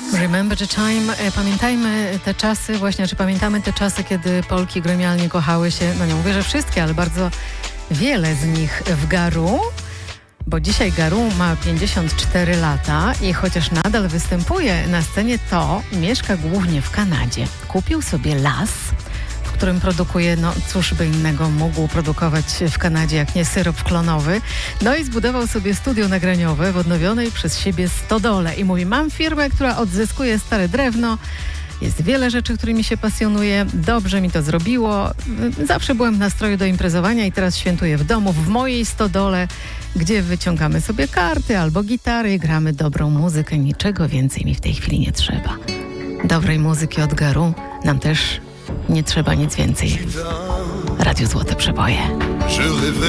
Remember the time. Pamiętajmy te czasy właśnie, czy pamiętamy te czasy, kiedy Polki gremialnie kochały się, no nie mówię, że wszystkie, ale bardzo wiele z nich w Garu, bo dzisiaj Garu ma 54 lata i chociaż nadal występuje na scenie, to mieszka głównie w Kanadzie. Kupił sobie las, w którym produkuje, no cóż by innego mógł produkować w Kanadzie, jak nie syrop klonowy. No i zbudował sobie studio nagraniowe w odnowionej przez siebie stodole. I mówi, mam firmę, która odzyskuje stare drewno. Jest wiele rzeczy, którymi się pasjonuję. Dobrze mi to zrobiło. Zawsze byłem w nastroju do imprezowania i teraz świętuję w domu, w mojej stodole, gdzie wyciągamy sobie karty albo gitary i gramy dobrą muzykę. Niczego więcej mi w tej chwili nie trzeba. Dobrej muzyki od Garu nam też nie trzeba nic więcej. Radio Złote Przeboje.